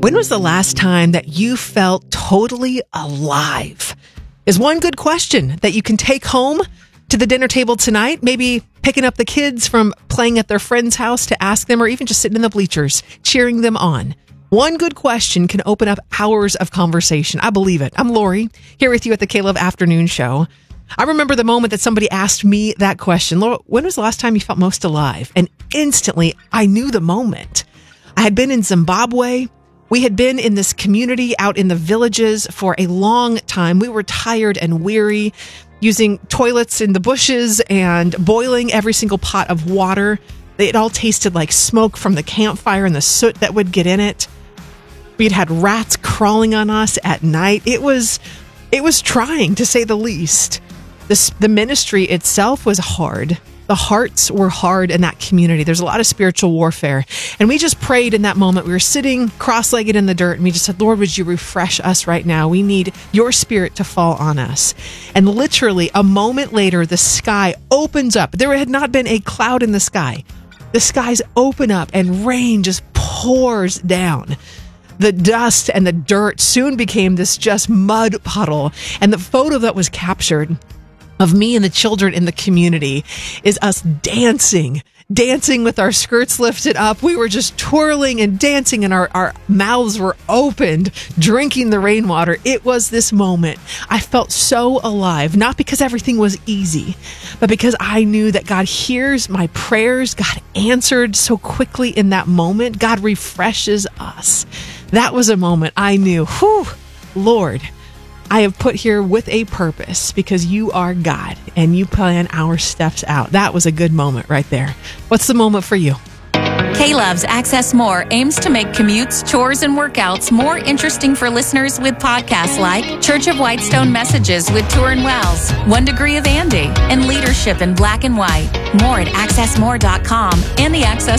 When was the last time that you felt totally alive? Is one good question that you can take home to the dinner table tonight. Maybe picking up the kids from playing at their friend's house to ask them, or even just sitting in the bleachers, cheering them on. One good question can open up hours of conversation. I believe it. I'm Lori, here with you at the K-Love Afternoon Show. I remember the moment that somebody asked me that question. Laura, when was the last time you felt most alive? And instantly, I knew the moment. I had been in Zimbabwe. We had been in this community out in the villages for a long time. We were tired and weary, using toilets in the bushes and boiling every single pot of water. It all tasted like smoke from the campfire and the soot that would get in it. We'd had rats crawling on us at night. It was trying, to say the least. The ministry itself was hard. The hearts were hard in that community. There's a lot of spiritual warfare. And we just prayed in that moment. We were sitting cross-legged in the dirt, and we just said, Lord, would you refresh us right now? We need your spirit to fall on us. And literally a moment later, the sky opens up. There had not been a cloud in the sky. The skies open up and rain just pours down. The dust and the dirt soon became this just mud puddle. And the photo that was captured of me and the children in the community is us dancing with our skirts lifted up. We were just twirling and dancing, and our mouths were opened, drinking the rainwater. It was this moment. I felt so alive, not because everything was easy, but because I knew that God hears my prayers. God answered so quickly in that moment. God refreshes us. That was a moment I knew, Lord, I have put here with a purpose, because you are God and you plan our steps out. That was a good moment right there. What's the moment for you? K-Love's Access More aims to make commutes, chores, and workouts more interesting for listeners with podcasts like Church of Whitestone Messages with Turin Wells, 1 Degree of Andy, and Leadership in Black and White. More at accessmore.com and the Access